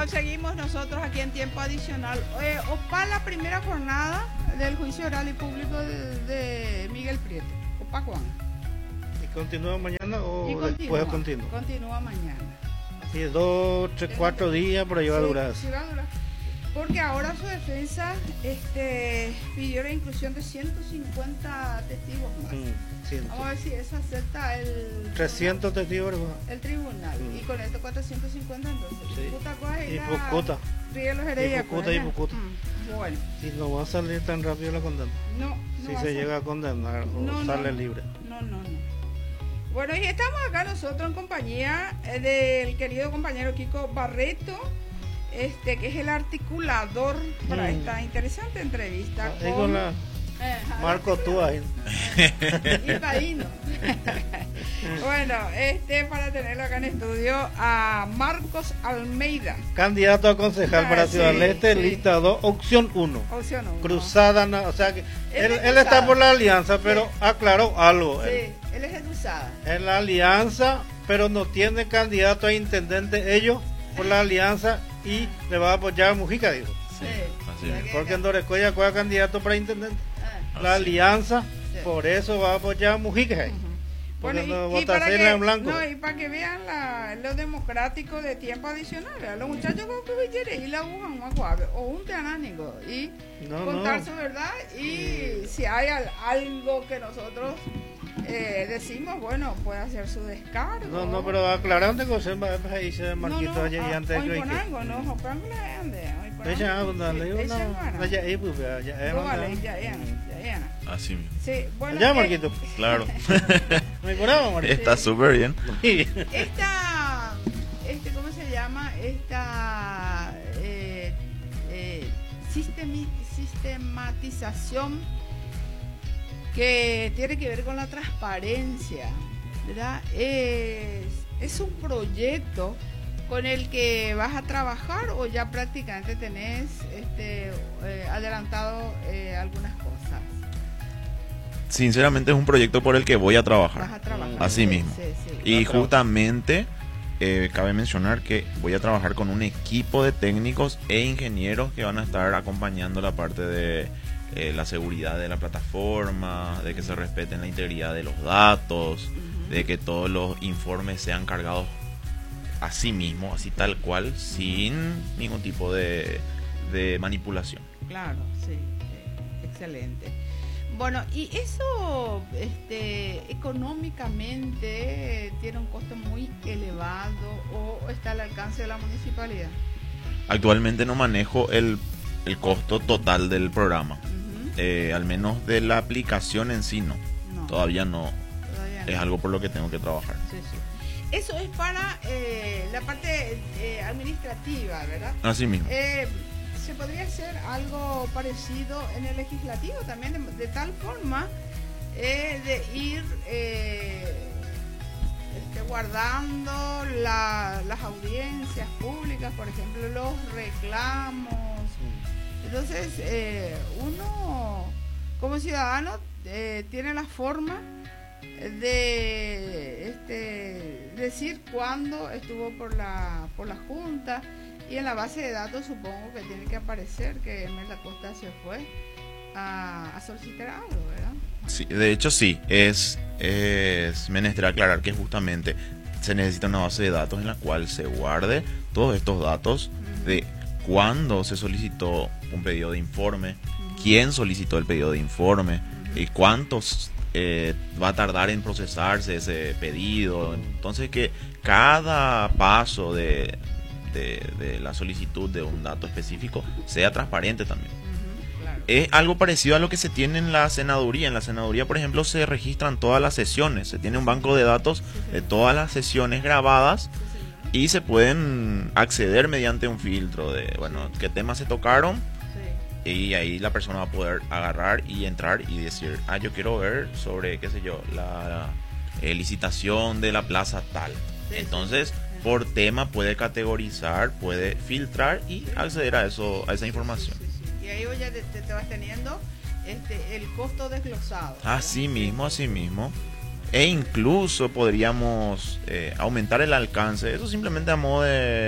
Bueno, seguimos nosotros aquí en tiempo adicional. OPA la primera jornada del juicio oral y público de Miguel Prieto. OPA Juan. ¿Y continúa mañana o continúa, después continúa? Continúa mañana. Sí, 2, 3, 4 días por ahí va a durar. Sí, va a durar. Porque ahora su defensa pidió la inclusión de 150 testigos más. Vamos a ver si eso acepta el 300 testigos el tribunal. Y con esto 450 entonces. Sí. Y Pucuta. Río Heredia. Y Pucuta. Bueno. Y no va a salir tan rápido la condena. No si se llega a condenar o sale libre. No. Bueno, y estamos acá nosotros en compañía del querido compañero Kiko Barreto, que es el articulador para esta interesante entrevista con la Marco Túa y Paino. Bueno, para tenerlo acá en estudio a Marcos Almeida, candidato a concejal para Ciudad del Este, lista 2, opción 1. Cruzada, o sea que él está por la alianza, pero aclaró algo. Sí, él es de Cruzada. En la alianza, pero no tiene candidato a intendente ellos por la alianza y le va a apoyar a Mujica, dijo. Sí. Porque en Dorecoya juega candidato para intendente. La alianza, por eso va a apoyar a Mujica. Bueno, y para que vean lo democrático de tiempo adicional, los muchachos con que y la usan más suave o un teanánico y contar su verdad y si hay algo que nosotros decimos, bueno, puede hacer su descargo. No, pero aclarando que se dice Marquito ayer y antes que así mismo. Sí, bueno, ya, Marquito. Claro. Está súper bien. ¿Cómo se llama? Sistematización que tiene que ver con la transparencia, ¿verdad? Es un proyecto con el que vas a trabajar o ya prácticamente tenés adelantado algunas cosas. Sinceramente es un proyecto por el que voy a trabajar. Vas a trabajar. Así mismo. Y justamente cabe mencionar que voy a trabajar con un equipo de técnicos e ingenieros que van a estar acompañando la parte de la seguridad de la plataforma, de que se respeten la integridad de los datos, de que todos los informes sean cargados así mismo, así tal cual, sin ningún tipo de manipulación. Claro, sí, excelente. Bueno, y eso económicamente tiene un costo muy elevado o está al alcance de la municipalidad. Actualmente no manejo el costo total del programa, al menos de la aplicación en sí no. Todavía no. Es algo por lo que tengo que trabajar. Sí. Eso es para la parte administrativa, ¿verdad? Así mismo. ¿Se podría hacer algo parecido en el legislativo también, de tal forma de ir guardando las audiencias públicas, por ejemplo, los reclamos? Entonces, uno como ciudadano tiene la forma de decir cuándo estuvo por la Junta, y en la base de datos supongo que tiene que aparecer que Imelda Costa se fue a solicitar algo, ¿verdad? Sí, de hecho sí, es menester aclarar que justamente se necesita una base de datos en la cual se guarde todos estos datos de cuándo se solicitó un pedido de informe, quién solicitó el pedido de informe y cuántos va a tardar en procesarse ese pedido. Entonces que cada paso de la solicitud de un dato específico sea transparente también. Claro. Es algo parecido a lo que se tiene en la senaduría. En la senaduría, por ejemplo, se registran todas las sesiones, se tiene un banco de datos de todas las sesiones grabadas y se pueden acceder mediante un filtro de, bueno, qué temas se tocaron. Y ahí la persona va a poder agarrar y entrar y decir, yo quiero ver sobre, qué sé yo, la licitación de la plaza tal. Entonces, por tema puede categorizar, puede filtrar y acceder a esa información. Y ahí ya te vas teniendo el costo desglosado, ¿verdad? Así mismo. E incluso podríamos aumentar el alcance. Eso simplemente a modo de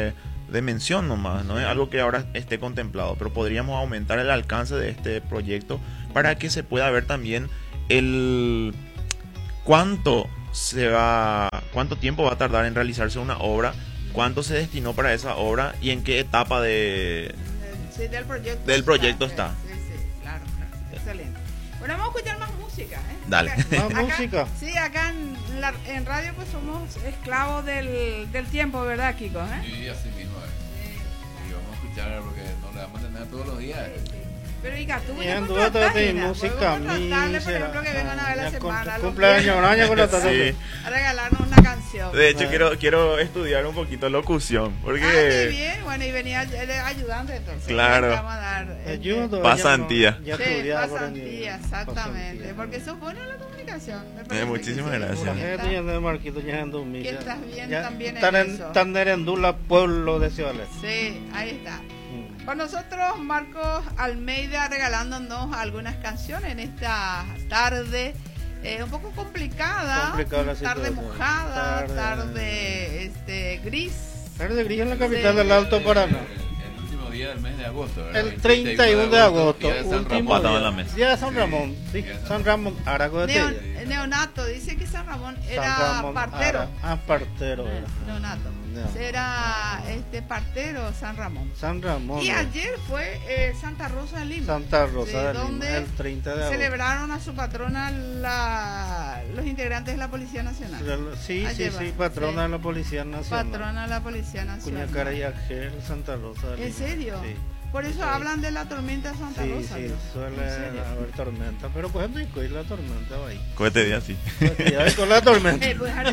mención nomás, no es algo que ahora esté contemplado, pero podríamos aumentar el alcance de este proyecto para que se pueda ver también el cuánto tiempo va a tardar en realizarse una obra, cuánto se destinó para esa obra y en qué etapa del proyecto está. Sí, claro, excelente. Bueno, vamos a escuchar más música, Dale. Más música. Sí, acá en radio pues somos esclavos del tiempo, ¿verdad, Kiko? Sí, así mismo. Y vamos a escuchar porque no le vamos a tener todos los días. Pero Ica, tú me contrataste música, por ejemplo, que vengan a ver la semana. Cumpleaños, un año con la tarde. Sí. A regalarnos una canción. De hecho, quiero estudiar un poquito locución. Porque... qué bien. Bueno, y venía ayudante entonces. Claro. Vamos a dar pasantía. Pasantía, exactamente. Porque eso es bueno en la comunicación. Muchísimas gracias. Que estás bien también en eso. Tanerendula, pueblo de Ciudad Este. Sí, ahí está. Con nosotros Marcos Almeida regalándonos algunas canciones en esta tarde un poco complicada tarde mojada, tarde gris. Tarde gris en la capital del Alto Paraná. El último día del mes de agosto, ¿verdad? El 31 de agosto. Último día de San Ramón. Sí, San Ramón, Arago de Neonato, dice que San Ramón era partero. Partero era. Neonato. Era partero San Ramón. San Ramón. Y ayer fue Santa Rosa de Lima. Santa Rosa de Lima, donde el 30 de agosto. Celebraron a su patrona los integrantes de la Policía Nacional. Sí, patrona de la Policía Nacional. Patrona de la Policía Nacional. Cuñacara y Argel, Santa Rosa de Lima. ¿En serio? Sí. Por eso hablan de la tormenta de Santa Rosa. Sí, suele haber tormenta. Pero por ejemplo, ¿y la tormenta va ahí? Cohete día sí. Con la tormenta.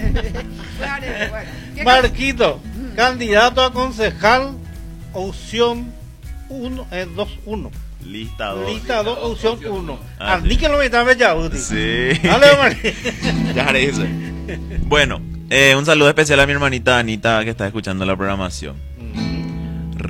Marquito, candidato a concejal, opción 2-1. Lista 2. Lista 2, opción 1. Ni que lo metame ya, Uti. Sí. Dale, Marquito. Ya haré eso. Bueno, un saludo especial a mi hermanita Anita que está escuchando la programación.